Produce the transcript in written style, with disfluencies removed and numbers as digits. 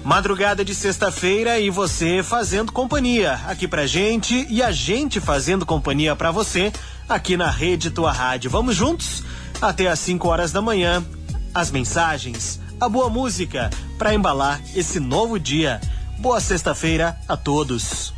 Madrugada de sexta-feira e você fazendo companhia aqui pra gente e a gente fazendo companhia pra você aqui na Rede Tua Rádio. Vamos juntos até às 5 horas da manhã. As mensagens, a boa música pra embalar esse novo dia. Boa sexta-feira a todos.